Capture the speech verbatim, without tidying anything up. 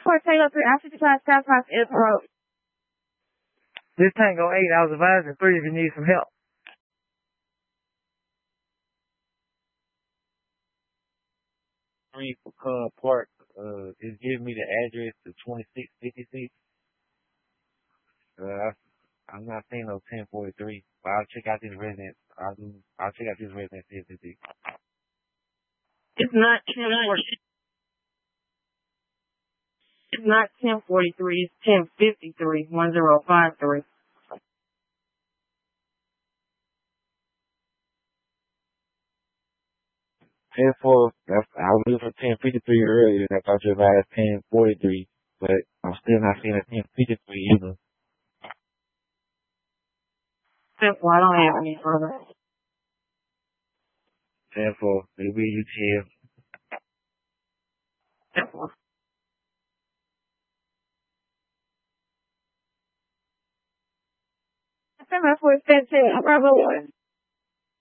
Port Taylor three, I fifty-five South Cross Airport Road. This Tango eight, I was advising three if you need some help. Three for Cub Park. Uh, it's giving me the address to twenty-six fifty-six. Uh, I'm not seeing no ten forty-three, but I'll check out this residence. I'll, I'll check out this residence see if it's it. It's not ten forty-three. It's not ten forty-three. It's ten fifty-three. One zero five three. ten four. I was looking for ten fifty-three earlier, and I thought you had ten forty-three, but I'm still not seeing a ten fifty-three either. ten four. I don't have any further. ten four. Maybe you chill. ten four. ten four is fifteen. Bravo one.